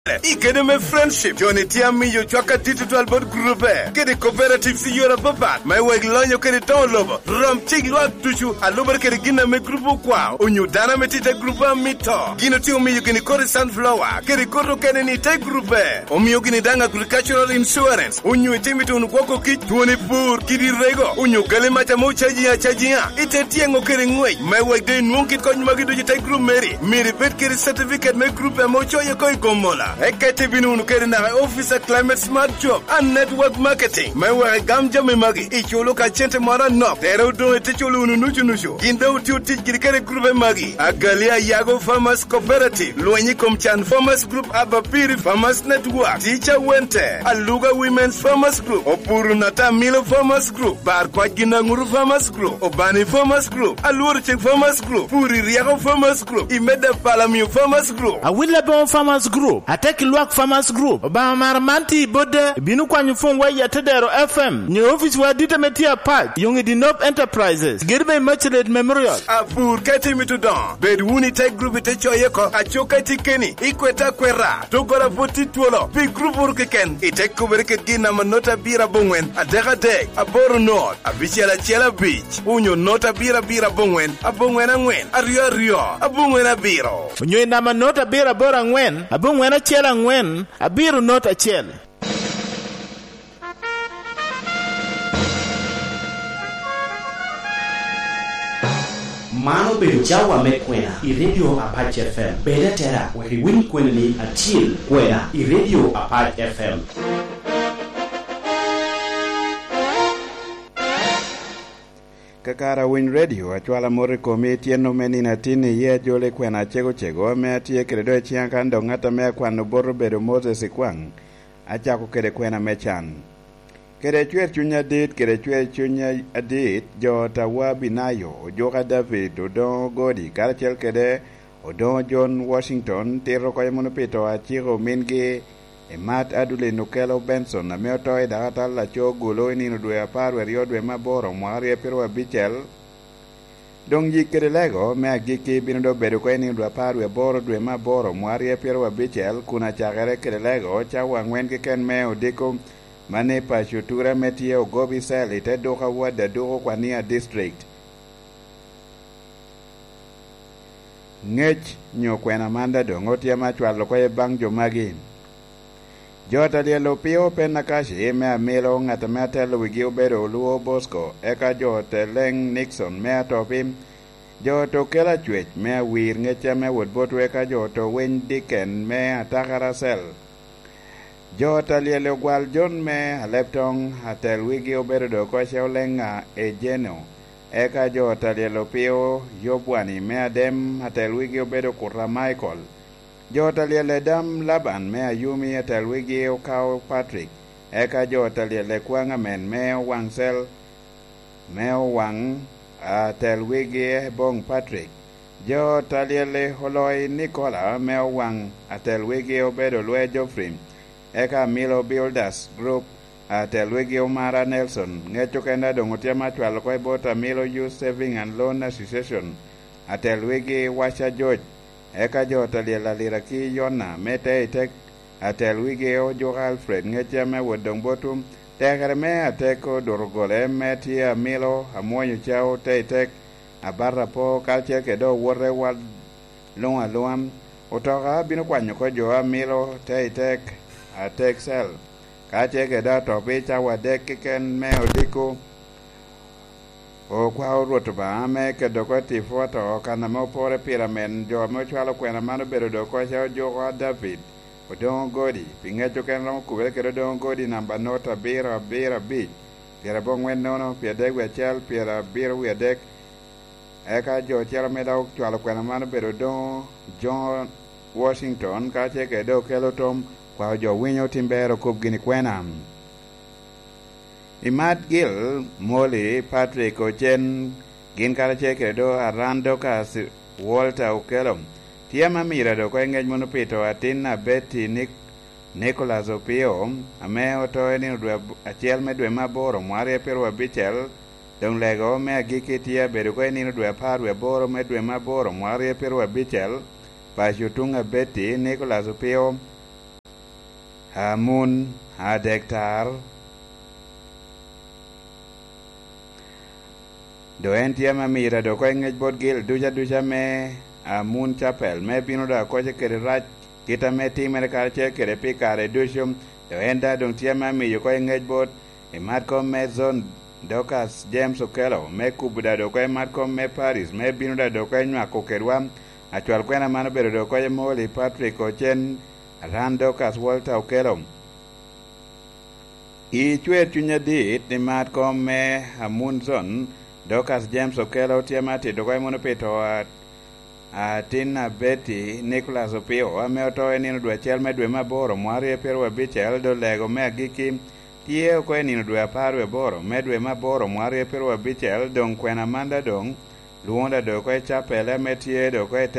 Ikede me friendship Johnny Tiami yo chwaka digital board group kede cooperative si yora babat my weg lonyo kede ton lobo rom chig lwa tuchu alobar kede gina me grupo kwa onyu dana me tite grupo mito gino ti omi yo gini kore sunflower kede koto kede ni te grupo omi yo gini danga agricultural insurance onyu itimito unukwako kich tuoni pur kidi rego onyu gale macha mo chajia ite tiengo kede ngwey my weg de nuonkit kony magido jite group meri bet kede certificate me grupo mo choye koi gomola Ekete binunu kede na officer climate smart job and network marketing. Mewa gamja me magi. Icholo ka chente mara no. Tero do etecholo nuchu. Ginda uti giri kede group magi. Agalia Yago Farmers Cooperative. Luenyi Komchan Farmers Group Abapiri Farmers Network. Teacher Wente. Aluga Women's Farmers Group. Opuru Nata Milo Farmers Group. Bar kwa Gina Nguru Farmers Group. Obani Farmers Group. Aluorchek Farmers Group. Puri Riago Farmers Group. Imeda Palamiu Farmers Group. Awilebon Farmers Group. Ateki Luak Farmers Group. Ba marmanti bode binu kwa nyufungwa ya Tedero FM. Nye office wa dita metia park. Yungi Dinop Enterprises. Girbe Merchant Memorial. Apur kati mitudon. Bedwuni take group ite choyeko. Achoka iti keni. Ikweta kwera. Tokora voti tuolo. Pi group urkiken. Ite kuberike gina manota bira bongwen. Adega deg. Aboru North. Abichela Chela Beach. Unyo nota bira bongwen. Abongwena ngwen. Ario. Abongwena biro. Unyo inama nota bira bora ngwen. Abongwena Chela ngwen. Abiru nota chela. Mano bedo jawa me kwena I radio Apache FM. Beda tera wari win kwena ni atil kwena I radio Apache FM. Kakara win radio achwala more komi tieno meni na tini ye jole kwena chego me atie kredo chianka ndo ngata me kwano boro bedo Moses Kwang achako kede kwena mechan kede chwer chunya dit kede chwer chunya adit jota wa binayo joka David odon Godi karachel kede odon John Washington tero ko yemono pito achiro mingi Matt Adule Nukelo Benson na meoto idagata la chogulo inino dwe aparwe riodwe maboro mwari epirwa bichel dong jikere lego mea giki binudo bedu kwa inino dwe aparwe boro dwe maboro mwari epirwa bichel kuna chagere kere lego chawa ngwen kiken meo diko mane pa shutura metie ogobi seli te doka wada doko kwa nia district ngech nyokwena manda dongotia machwalo kwa bang jomagi Jota lielo pio penakashi mea milo ngata mea telo wigi ubedo luo Bosco eka jota leng Nixon mea topim joto kela chwech mea wir ngecha mea woodbotu eka joto wen diken mea takarasel jota lielo gwal John mea leptong hatel wigi ubedo do kwa sheo lenga ejeno eka jota lielo pio yobwani mea dem hatel wigi ubedo kura Michael Jota liele dam Laban mea Yumi atel wigi ukao Patrick eka jota liele kwanga men mea wangsel mea wang atel wigi bong Patrick jota liele holoi Nicola mea wang atel wigi obedo lue Joffrey eka Milo Builders Group atel wigi Mara Nelson ngecho kenda dongotia machwalo kwa bota Milo Youth Saving and Loan Association atel wigi Washa George eka jota liela liraki Yona mete itek atel wige o jo Alfred ngecha me wodong botum tekere me ateko dorgole metia Milo amonyo chao te itek abarra po kalche kedo wore wad longa loam otoka bino kwanyo ko jo Milo te itek atek sel kache keda topi chawa dek kiken me odiko o kwa uruto ba me ke doko ti foto kana mo pore piramen jo mo chwalo kwena mano bedo doko cha jo kwa David odon Godi pinga jo ken ro kubere ke don Godi namba nota bira bi gera bongwen nono pia degwe chel pia bira wi dek eka jo chero me da chwalo kwena mano bedo don John Washington ka che ke do kelo tom kwa jo winyo timbero kub gini kwena Imat Gil, Molly, Patrick, Ochen, Gin Karache Kedo, Arando Kas, Walter Okelom, Tiama Mira do Kwengej Monopito, Atina Betty Nicholas Opio, Ameo Toeni, Achel Medwema Boro, Maria Perwa Bichel, Don Lego, Mea Giki Tia, Beduqueni, Dwapar, Boro, Medwema Boro, Maria Perwa Bichel, Pashutunga Betty, Nicholas Opio, Amun Adektar do en tiama mira do ko ngej bot gil duja me Amun Chapel me bino da ko je kere rach kita me timere kar che kere pikare dushum do enda dong tiama mi yo ko ngej bot e mat ko me zone Docas James Okelo me kubuda do ko mat ko me Paris me bino da do ko nywa ko kerwam achwal kwena mano bedo do ko moli Patrick Ochen ran Docas Walter Okelo i chwe chunya dit ni mat ko me Amun zone Docas James Okelo tiama ti do ko mono pito Tina Betty Nicholas Opio ame oto enino dwe chel me dwe maboro mwari pero bichel do lego me agiki tie ko enino dwe aparo boro me dwe maboro mwari pero bichel dong kwena manda dong luonda do ko chapele me tie do ko